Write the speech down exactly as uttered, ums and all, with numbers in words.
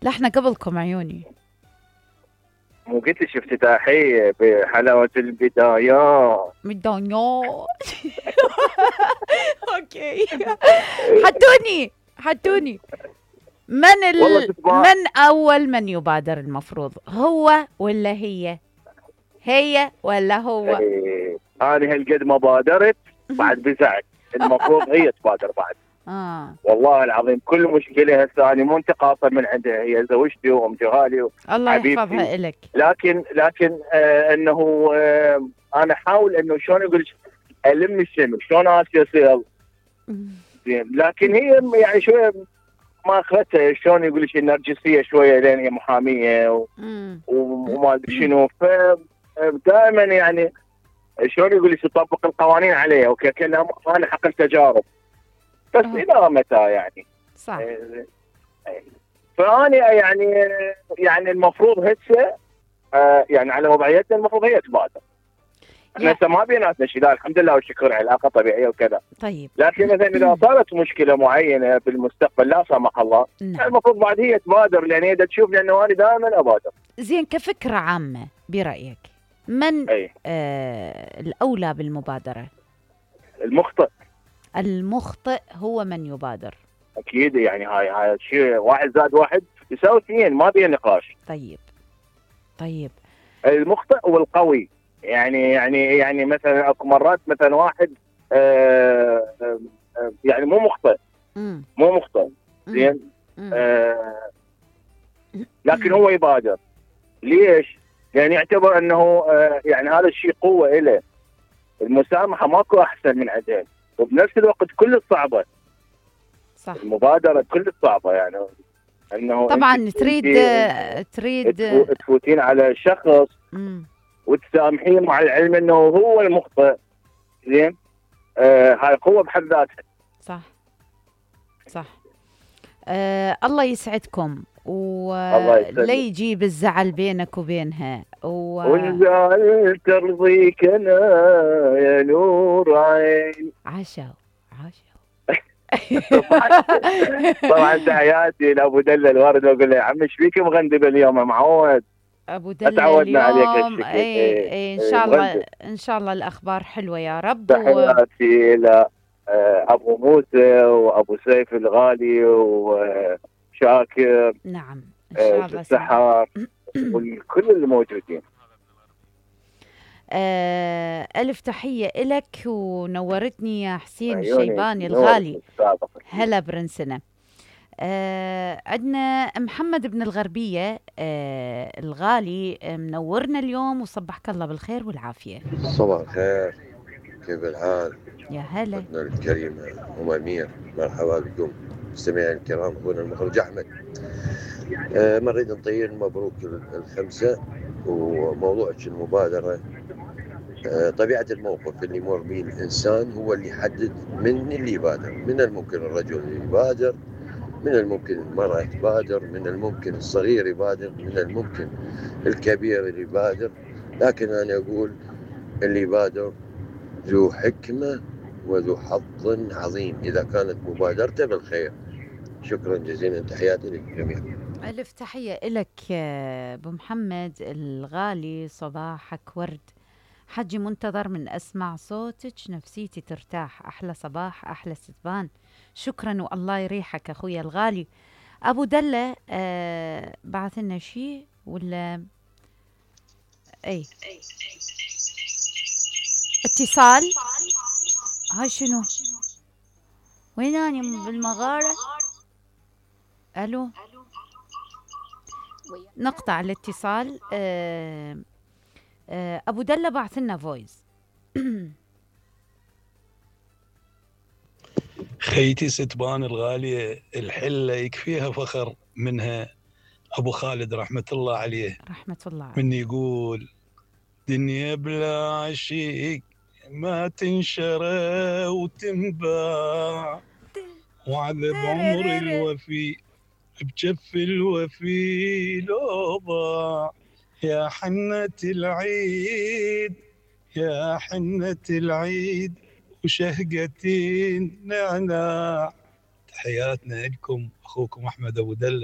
لا احنا قبلكم عيوني. مو قلت لك افتتاحية بحلاوة البدايات. بدايات. اوكي. حطوني حطوني. من ال... من اول من يبادر المفروض، هو ولا هي؟ هي ولا هو؟ ايه انا هالقد ما بادرت بعد بزعل. المفروض هي تبادر بعد. اه والله العظيم كل مشكله هسه انا مو انتقاصا من عندها، هي زوجتي وام جهالي الله وحبيبتي، يحفظها إلك. لكن لكن آه انه آه انا احاول انه شلون اقول الم الشمل شلون اسيا زين، لكن هي يعني شويه ما اخذتها شلون يقول لك النرجسيه شويه لان هي محاميه و... وما ادري شنو، ف دائما يعني شلون يقول لك تطبق القوانين عليها وكأنها انا حق التجارب بس الى متى يعني. صح. فانا يعني يعني المفروض هسه آه يعني على وضعيتنا المفروض هي تبادر. احنا هسه ما بيناتنا شيء، لا الحمد لله والشكر، علاقه طبيعيه وكذا. طيب لكن مثلا اذا صارت مشكله معينه بالمستقبل لا سمح الله نعم. المفروض بعد هي تبادر، لان هي تشوف لانه انا دائما ابادر. زين، كفكره عامه برايك من أي. آه الاولى بالمبادره؟ المخطئ. المخطئ هو من يبادر. اكيد يعني هاي هاي شيء واحد زائد واحد يساوي اثنين، ما بيها نقاش. طيب طيب المخطئ والقوي يعني يعني يعني مثلا اكو مرات مثلا واحد آه آه يعني مو مخطئ مم. مو مخطئ زين آه لكن هو يبادر. ليش؟ لان يعتبر انه آه يعني هذا الشيء قوه له. المسامحه ماكو احسن من عندها، وبنفس الوقت كل صعبه. صح. المبادره كل صعبه يعني انه طبعا تريد تريد تفوتين على شخص مم. وتسامحين مع العلم انه هو المخطئ. زين آه هاي قوه بحد ذاتها. صح صح. آه الله يسعدكم ولا يجيب الزعل بينك وبينها و... والزعل ترضيك انا يا نور عين. عاشوا عاشوا. طبعا تحياتي لابو دله الورد، واقول له يا عم ايش فيك مغندبه اليوم معود؟ ابو دله تعودنا عليك اليوم. هالشكل. اي اي, اي ان شاء الله ان شاء الله الاخبار حلوه يا رب. تحياتي الى ابو موسى وابو سيف الغالي وشاكر. نعم ان شاء الله السحار وكل الموجودين. آه ألف تحية إلك ونورتني يا حسين الشيباني الغالي. هلا برنسنا. آه عندنا محمد بن الغربية آه الغالي منورنا اليوم، وصبحك الله بالخير والعافية. صباح الخير، كيف الحال؟ يا هلا. أختنا الكريمة أم أمير، مرحبا بكم مستمعين الكرام. أخونا المخرج أحمد. آه ما نريد نطير مبروك الخمسة. وموضوعك المبادرة، آه طبيعة الموقف اللي يمر به الإنسان هو اللي يحدد من اللي يبادر. من الممكن الرجل اللي يبادر، من الممكن المرأة تبادر، من الممكن الصغير يبادر، من الممكن الكبير اللي يبادر. لكن أنا أقول اللي يبادر ذو حكمة وذو حظ عظيم إذا كانت مبادرته بالخير. شكرا جزيلا، تحياتي لك جميعا. ألف تحية لك أبو محمد الغالي، صباحك ورد. حجي منتظر من أسمع صوتك نفسيتي ترتاح. أحلى صباح أحلى ستبان. شكرا والله يريحك أخويا الغالي. أبو دلة آه بعث لنا شيء ولا أي اتصال؟ هاي شنو؟ وين أنا بالمغارة؟ ألو، نقطع الاتصال. آه آه أبو دلة بعث لنا فويس. خيتي ستبان الغالية الحلة يكفيها فخر منها أبو خالد رحمة الله عليه. رحمة الله عليه. من يقول دنيا بلا عشيق ما تنشرى وتنباع، وعذب عمر الوفي بجف الوفي لو ضاع. يا حنة العيد يا حنة العيد وشهقة النعناع. تحياتنا لكم، أخوكم أحمد أبو دلة.